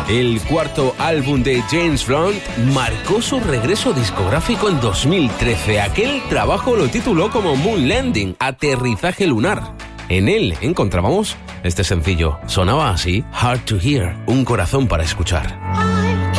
El cuarto álbum de James Blunt marcó su regreso discográfico en 2013. Aquel trabajo lo tituló como Moon Landing, aterrizaje lunar. En él encontrábamos este sencillo. Sonaba así: Hard to Hear, un corazón para escuchar.